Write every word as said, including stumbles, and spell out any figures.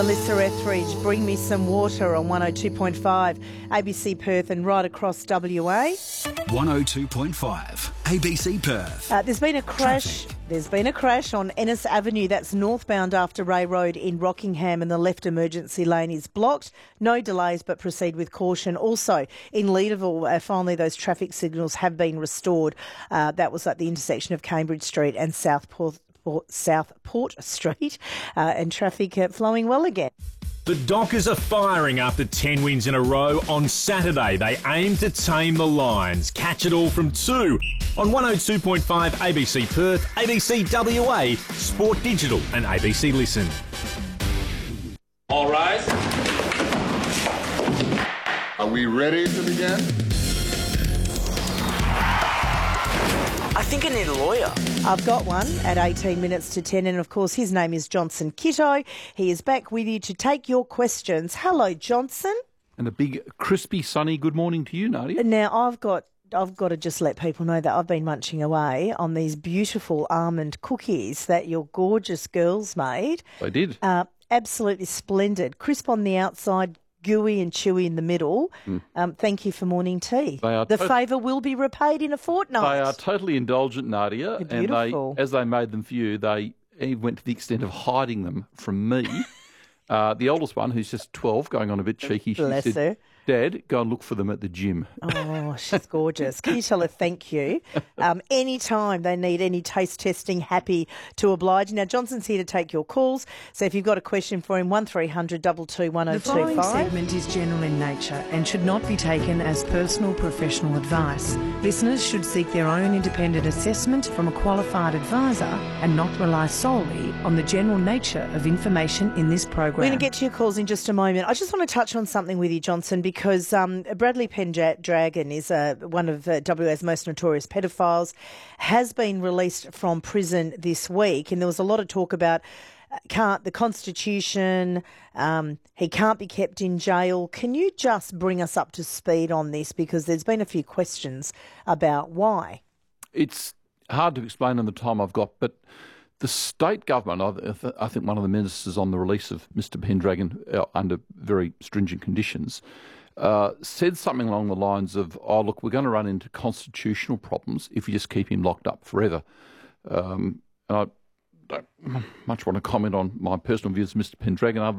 Melissa Etheridge, Bring Me Some Water on one oh two point five, A B C Perth and right across W A. one oh two point five, A B C Perth. Uh, there's been a crash. Traffic. There's been a crash on Ennis Avenue. That's northbound after Ray Road in Rockingham, and the left emergency lane is blocked. No delays, but proceed with caution. Also, in Leederville, uh, finally those traffic signals have been restored. Uh, that was at the intersection of Cambridge Street and Southport. South Port Street, uh, and traffic uh, flowing well again. The Dockers are firing after ten wins in a row on Saturday. They aim to tame the Lions. Catch it all from two on one oh two point five A B C Perth, A B C W A, Sport Digital and A B C Listen. All rise. Are we ready to begin? I think I need a lawyer. I've got one at eighteen minutes to ten, and of course his name is Johnson Kitto. He is back with you to take your questions. Hello, Johnson. And a big, crispy, sunny good morning to you, Nadia. Now, I've got I've got to just let people know that I've been munching away on these beautiful almond cookies that your gorgeous girls made. I did. Uh, absolutely splendid. Crisp on the outside, gooey and chewy in the middle. Mm. Um, thank you for morning tea. They are the tot- favour will be repaid in a fortnight. They are totally indulgent, Nadia. They're beautiful. And they, as they made them for you, they even went to the extent of hiding them from me. uh, the oldest one, who's just twelve, going on a bit cheeky, she Bless said, her. Dad, go and look for them at the gym. Oh, she's gorgeous. Can you tell her thank you? Um, anytime they need any taste testing, happy to oblige. Now, Johnson's here to take your calls. So if you've got a question for him, one three hundred two two one oh two five. The following segment is general in nature and should not be taken as personal professional advice. Listeners should seek their own independent assessment from a qualified advisor and not rely solely on the general nature of information in this program. We're going to get to your calls in just a moment. I just want to touch on something with you, Johnson, because um, Bradley Pendragon is uh, one of uh, W A's most notorious pedophiles, has been released from prison this week, and there was a lot of talk about uh, can't the Constitution, um, he can't be kept in jail. Can you just bring us up to speed on this, because there's been a few questions about why? It's hard to explain in the time I've got, but the state government, I think one of the ministers on the release of Mister Pendragon uh, under very stringent conditions, uh, said something along the lines of, oh, look, we're going to run into constitutional problems if we just keep him locked up forever. Um, and I don't much want to comment on my personal views of Mister Pendragon, other